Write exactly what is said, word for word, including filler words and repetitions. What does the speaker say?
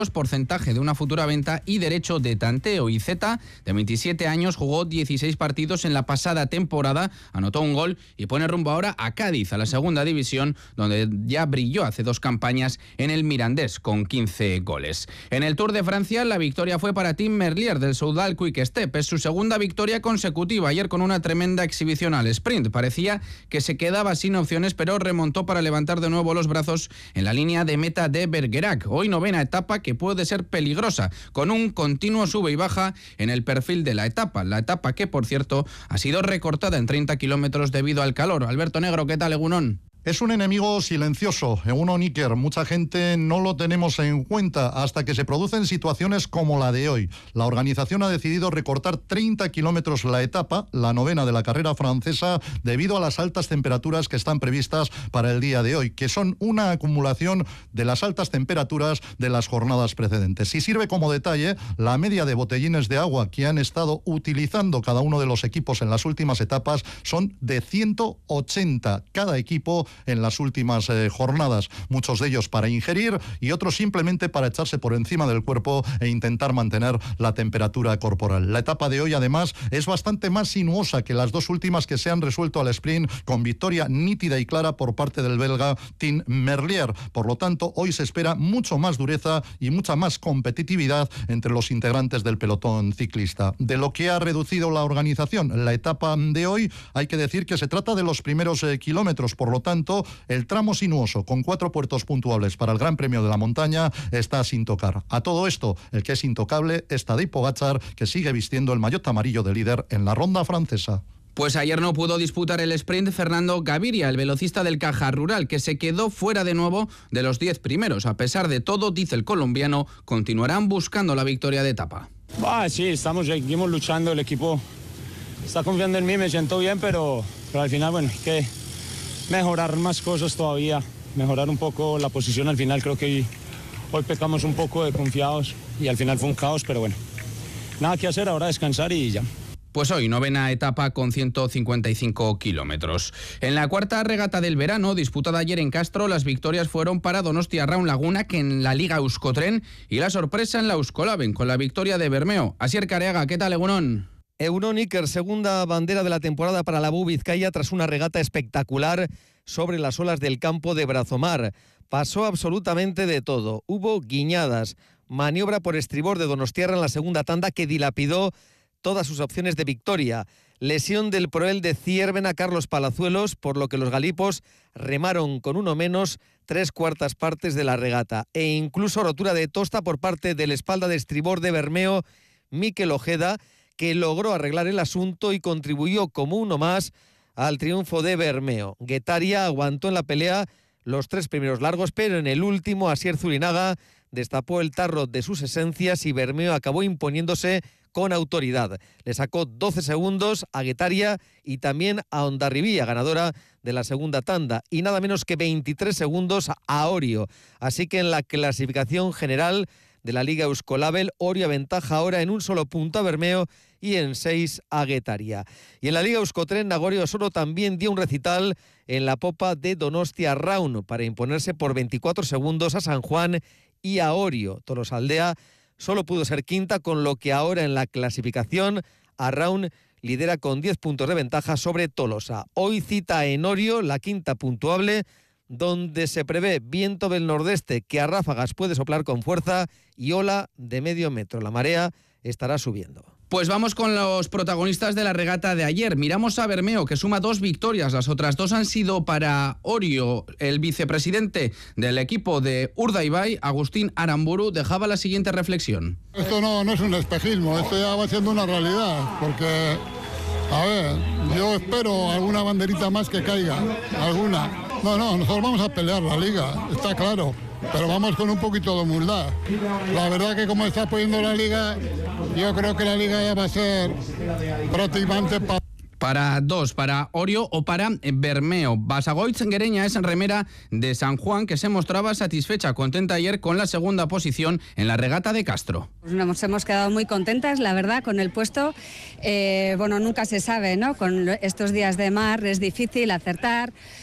porcentaje de una futura venta y derecho de tanteo. Y Zeta, de veintisiete años, jugó dieciséis partidos en la pasada temporada, anotó un gol y pone rumbo ahora a Cádiz, a la segunda división, donde ya brilló hace dos campañas en el Mirandés con quince goles. En el Tour de Francia, la victoria fue para Tim Merlier del Soudal Quick Step. Es su segunda victoria consecutiva, ayer con una tremenda exhibición al sprint. Parecía que se quedaba sin opciones, pero remontó para levantar de nuevo los brazos en la línea de meta de Bergerac. Hoy novena etapa que puede ser peligrosa, con un continuo sube y baja en el perfil de la etapa. La etapa que, por cierto, ha sido recortada en treinta kilómetros debido al calor. Alberto Negro, ¿qué tal, Egunon? Es un enemigo silencioso, Egunon Iker. Mucha gente no lo tenemos en cuenta hasta que se producen situaciones como la de hoy. La organización ha decidido recortar treinta kilómetros la etapa, la novena de la carrera francesa, debido a las altas temperaturas que están previstas para el día de hoy, que son una acumulación de las altas temperaturas de las jornadas precedentes. Y sirve como detalle la media de botellines de agua que han estado utilizando cada uno de los equipos en las últimas etapas son de ciento ochenta cada equipo en las últimas eh, jornadas, muchos de ellos para ingerir y otros simplemente para echarse por encima del cuerpo e intentar mantener la temperatura corporal. La etapa de hoy, además, es bastante más sinuosa que las dos últimas que se han resuelto al sprint, con victoria nítida y clara por parte del belga Tim Merlier. Por lo tanto, hoy se espera mucho más dureza y mucha más competitividad entre los integrantes del pelotón ciclista. De lo que ha reducido la organización la etapa de hoy, hay que decir que se trata de los primeros eh, kilómetros. Por lo tanto, el tramo sinuoso con cuatro puertos puntuables para el Gran Premio de la Montaña está sin tocar. A todo esto, el que es intocable es Tadej Pogačar, que sigue vistiendo el maillot amarillo de líder en la ronda francesa. Pues ayer no pudo disputar el sprint Fernando Gaviria, el velocista del Caja Rural, que se quedó fuera de nuevo de los diez primeros. A pesar de todo, dice el colombiano, continuarán buscando la victoria de etapa. Ah, sí, estamos, seguimos luchando, el equipo está confiando en mí, me siento bien, pero, pero al final, bueno, hay que mejorar más cosas todavía, mejorar un poco la posición al final. Creo que hoy, hoy pecamos un poco de confiados y al final fue un caos, pero bueno, nada que hacer, ahora descansar y ya. Pues hoy, novena etapa con ciento cincuenta y cinco kilómetros. En la cuarta regata del verano, disputada ayer en Castro, las victorias fueron para Donostia Raun Laguna, que en la Liga Euskotren, y la sorpresa en la Euskolaben, con la victoria de Bermeo. Asier Careaga, ¿qué tal, Egunon? Egunon Iker, segunda bandera de la temporada para la B U Vizcaya tras una regata espectacular sobre las olas del campo de Brazomar. Pasó absolutamente de todo. Hubo guiñadas, maniobra por estribor de Donostiarra en la segunda tanda que dilapidó todas sus opciones de victoria. Lesión del proel de Ciervena Carlos Palazuelos, por lo que los galipos remaron con uno menos tres cuartas partes de la regata. E incluso rotura de tosta por parte del espalda de estribor de Bermeo, Mikel Ojeda, que logró arreglar el asunto y contribuyó como uno más al triunfo de Bermeo. Guetaria aguantó en la pelea los tres primeros largos, pero en el último Asier Zurinaga destapó el tarro de sus esencias y Bermeo acabó imponiéndose con autoridad. Le sacó doce segundos a Guetaria y también a Hondarribía, ganadora de la segunda tanda, y nada menos que veintitrés segundos a Orio. Así que en la clasificación general de la Liga Euskolabel, Orio aventaja ahora en un solo punto a Bermeo y en seis a Guetaria. Y en la Liga Euskotren, Nagorio Osoro también dio un recital en la popa de Donostia Raun para imponerse por veinticuatro segundos a San Juan y a Orio. Tolosaldea solo pudo ser quinta, con lo que ahora en la clasificación Arraun lidera con diez puntos de ventaja sobre Tolosa. Hoy cita en Orio la quinta puntuable, donde se prevé viento del nordeste que a ráfagas puede soplar con fuerza y ola de medio metro. La marea estará subiendo. Pues vamos con los protagonistas de la regata de ayer. Miramos a Bermeo, que suma dos victorias. Las otras dos han sido para Orio. El vicepresidente del equipo de Urdaibai, Agustín Aramburu, dejaba la siguiente reflexión. Esto no, no es un espejismo, esto ya va siendo una realidad, porque, a ver, yo espero alguna banderita más que caiga, alguna. No, no, nosotros vamos a pelear la liga, está claro, pero vamos con un poquito de humildad. La verdad que como está poniendo la liga, yo creo que la liga ya va a ser prácticamente para... Para dos, para Orio o para Bermeo. Basagoitz Guereña es en remera de San Juan, que se mostraba satisfecha, contenta ayer con la segunda posición en la regata de Castro. Nos hemos quedado muy contentas, la verdad, con el puesto. Eh, bueno, nunca se sabe, ¿no? Con estos días de mar es difícil acertar.